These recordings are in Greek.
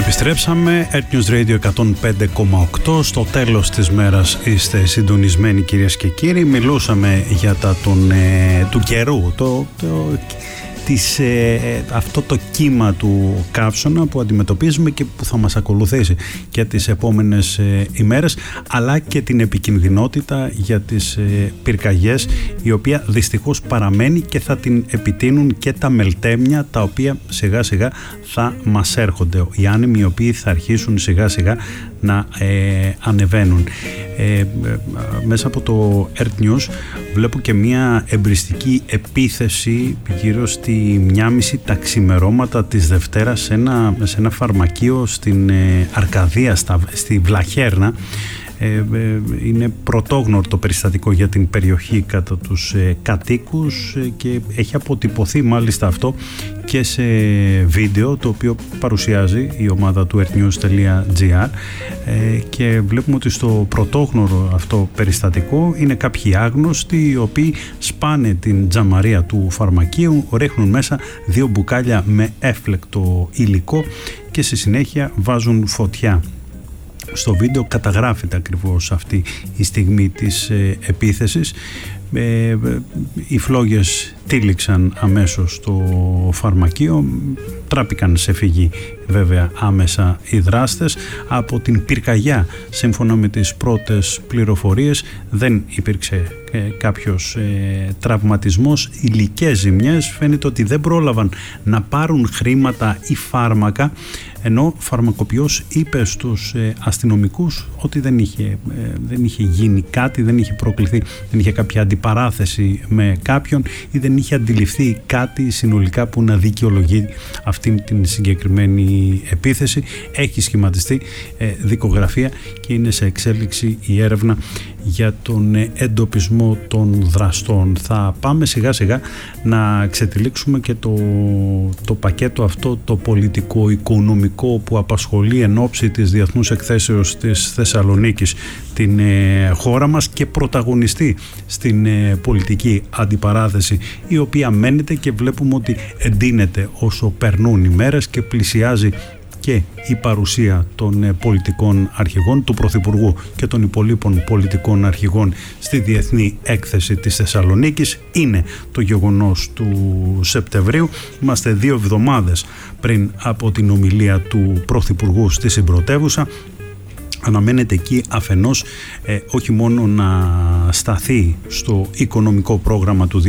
Επιστρέψαμε, Earth News Radio 105,8. Στο τέλος της μέρας είστε συντονισμένοι, κυρίες και κύριοι. Μιλούσαμε για τα του καιρού, αυτό το κύμα του καύσωνα που αντιμετωπίζουμε και που θα μας ακολουθήσει και τις επόμενες ημέρες, αλλά και την επικινδυνότητα για τις πυρκαγιές, η οποία δυστυχώς παραμένει και θα την επιτείνουν και τα μελτέμια, τα οποία σιγά σιγά θα μας έρχονται, οι άνεμοι οι οποίοι θα αρχίσουν σιγά σιγά να ανεβαίνουν. Μέσα από το Earth News βλέπω και μια εμπριστική επίθεση γύρω στη 1:30 τα ξημερώματα της Δευτέρας σε ένα φαρμακείο στην Αρκαδία, στη Βλαχέρνα. Είναι πρωτόγνωρο το περιστατικό για την περιοχή κατά τους κατοίκους και έχει αποτυπωθεί μάλιστα αυτό και σε βίντεο, το οποίο παρουσιάζει η ομάδα του earthnews.gr, και βλέπουμε ότι στο πρωτόγνωρο αυτό περιστατικό είναι κάποιοι άγνωστοι οι οποίοι σπάνε την τζαμαρία του φαρμακείου, ρίχνουν μέσα 2 μπουκάλια με έφλεκτο υλικό και στη συνέχεια βάζουν φωτιά. Στο βίντεο καταγράφεται ακριβώς αυτή η στιγμή της επίθεσης. Οι φλόγες τύλιξαν αμέσως στο φαρμακείο, τράπηκαν σε φυγή βέβαια άμεσα οι δράστες. Από την πυρκαγιά, σύμφωνα με τις πρώτες πληροφορίες, δεν υπήρξε κάποιος τραυματισμός. Υλικές ζημιές, φαίνεται ότι δεν πρόλαβαν να πάρουν χρήματα ή φάρμακα, ενώ φαρμακοποιός είπε στους αστυνομικούς ότι δεν είχε γίνει κάτι, δεν είχε προκληθεί, δεν είχε κάποια αντιπαράθεση με κάποιον ή δεν είχε αντιληφθεί κάτι συνολικά που να δικαιολογεί αυτήν την συγκεκριμένη επίθεση. Έχει σχηματιστεί δικογραφία και είναι σε εξέλιξη η έρευνα για τον εντοπισμό των δραστών. Θα πάμε σιγά σιγά να ξετυλίξουμε και το πακέτο αυτό το πολιτικό-οικονομικό που απασχολεί εν ώψη της Διεθνούς Εκθέσεως της Θεσσαλονίκης την χώρα μας και πρωταγωνιστεί στην πολιτική αντιπαράθεση, η οποία μένεται και βλέπουμε ότι εντείνεται όσο περνούν οι μέρες και πλησιάζει και η παρουσία των πολιτικών αρχηγών, του Πρωθυπουργού και των υπολείπων πολιτικών αρχηγών στη Διεθνή Έκθεση της Θεσσαλονίκης. Είναι το γεγονός του Σεπτεμβρίου. Είμαστε 2 εβδομάδες πριν από την ομιλία του Πρωθυπουργού στη Συμπρωτεύουσα. Αναμένεται εκεί αφενός όχι μόνο να σταθεί στο οικονομικό πρόγραμμα του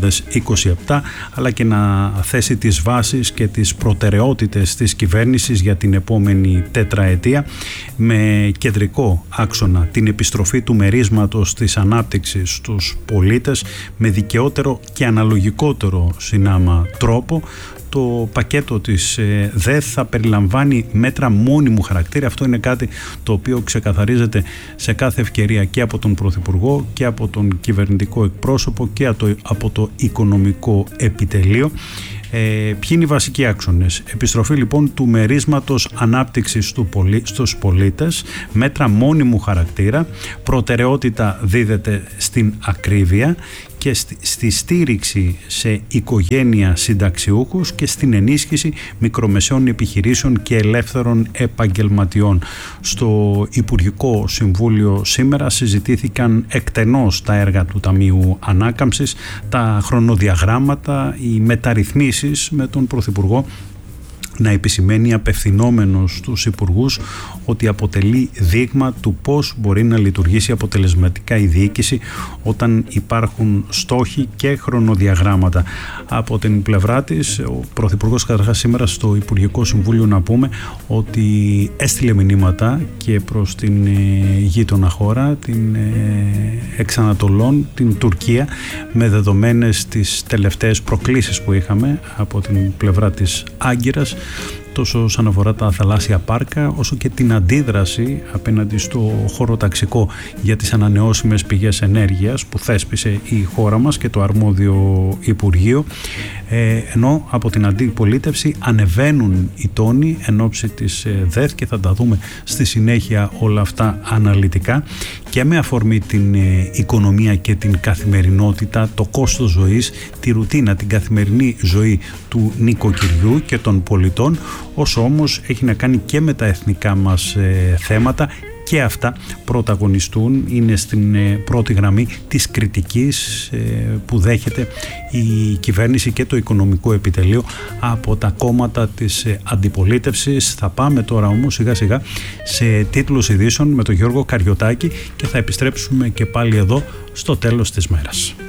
2027, αλλά και να θέσει τις βάσεις και τις προτεραιότητες της κυβέρνησης για την επόμενη τετραετία, με κεντρικό άξονα την επιστροφή του μερίσματος της ανάπτυξης στους πολίτες με δικαιότερο και αναλογικότερο συνάμα τρόπο. Το πακέτο της ΔΕΘ θα περιλαμβάνει μέτρα μόνιμου χαρακτήρα. Αυτό είναι κάτι το οποίο ξεκαθαρίζεται σε κάθε ευκαιρία και από τον Πρωθυπουργό και από τον κυβερνητικό εκπρόσωπο και από το οικονομικό επιτελείο. Ποιοι είναι οι βασικοί άξονες? Επιστροφή λοιπόν του μερίσματος ανάπτυξης στους πολίτες, μέτρα μόνιμου χαρακτήρα, προτεραιότητα δίδεται στην ακρίβεια και στη στήριξη σε οικογένεια συνταξιούχους και στην ενίσχυση μικρομεσαίων επιχειρήσεων και ελεύθερων επαγγελματιών. Στο Υπουργικό Συμβούλιο σήμερα συζητήθηκαν εκτενώς τα έργα του Ταμείου Ανάκαμψης, τα χρονοδιαγράμματα, οι μεταρρυθμίσεις, με τον Πρωθυπουργό να επισημαίνει απευθυνόμενος στους υπουργούς ότι αποτελεί δείγμα του πώς μπορεί να λειτουργήσει αποτελεσματικά η διοίκηση όταν υπάρχουν στόχοι και χρονοδιαγράμματα. Από την πλευρά της, ο Πρωθυπουργός καταρχάς σήμερα στο Υπουργικό Συμβούλιο να πούμε ότι έστειλε μηνύματα και προς την γείτονα χώρα, την Εξανατολών, την Τουρκία, με δεδομένες τις τελευταίες προκλήσεις που είχαμε από την πλευρά της Άγκυρας, τόσο όσον αφορά τα θαλάσσια πάρκα, όσο και την αντίδραση απέναντι στο χωροταξικό για τις ανανεώσιμες πηγές ενέργειας που θέσπισε η χώρα μας και το αρμόδιο Υπουργείο, ενώ από την αντιπολίτευση ανεβαίνουν οι τόνοι εν ώψη της ΔΕΘ, και θα τα δούμε στη συνέχεια όλα αυτά αναλυτικά, και με αφορμή την οικονομία και την καθημερινότητα, το κόστος ζωής, τη ρουτίνα, την καθημερινή ζωή του νοικοκυριού και των πολιτών, όσο όμως έχει να κάνει και με τα εθνικά μας θέματα, και αυτά πρωταγωνιστούν, είναι στην πρώτη γραμμή της κριτικής που δέχεται η κυβέρνηση και το οικονομικό επιτελείο από τα κόμματα της αντιπολίτευσης. Θα πάμε τώρα όμως σιγά σιγά σε τίτλους ειδήσεων με τον Γιώργο Καριωτάκη και θα επιστρέψουμε και πάλι εδώ στο τέλος της μέρας.